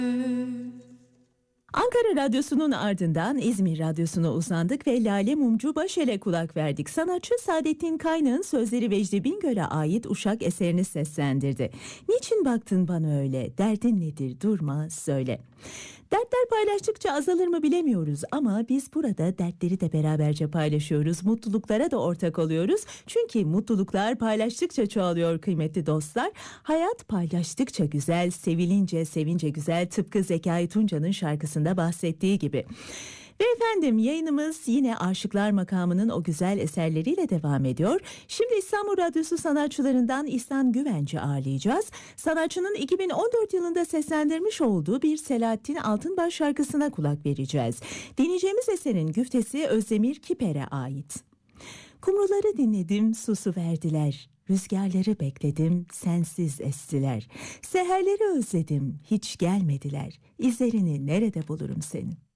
Ankara Radyosu'nun ardından İzmir Radyosu'na uzandık ve Lale Mumcu Başel'e kulak verdik. Sanatçı Saadettin Kaynağ'ın sözleri Vecdi Bingöl'e ait Uşak eserini seslendirdi. Niçin baktın bana öyle, derdin nedir, durma söyle. Dertler paylaştıkça azalır mı bilemiyoruz ama biz burada dertleri de beraberce paylaşıyoruz. Mutluluklara da ortak oluyoruz. Çünkü mutluluklar paylaştıkça çoğalıyor kıymetli dostlar. Hayat paylaştıkça güzel, sevilince sevince güzel, tıpkı Zekai Tunca'nın şarkısında bahsettiği gibi. Ve efendim yayınımız yine Aşıklar Makamı'nın o güzel eserleriyle devam ediyor. Şimdi İstanbul Radyosu sanatçılarından İhsan Güvenci ağırlayacağız. Sanatçının 2014 yılında seslendirmiş olduğu bir Selahattin Altınbaş şarkısına kulak vereceğiz. Dinleyeceğimiz eserin güftesi Özdemir Kiper'e ait. Kumruları dinledim, susu verdiler. Rüzgarları bekledim, sensiz estiler. Seherleri özledim, hiç gelmediler. İzlerini nerede bulurum senin?